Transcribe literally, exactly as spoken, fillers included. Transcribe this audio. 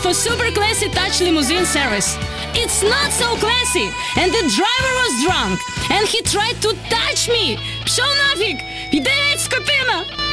for super classy touch limousine service. It's not so classy, and the driver was drunk, and he tried to touch me. Пшел нафиг! Пидеец, скотина!